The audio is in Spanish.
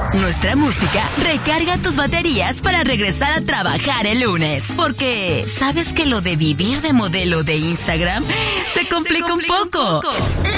Nuestra música recarga tus baterías para regresar a trabajar el lunes. Porque, ¿sabes que lo de vivir de modelo de Instagram se complica un poco?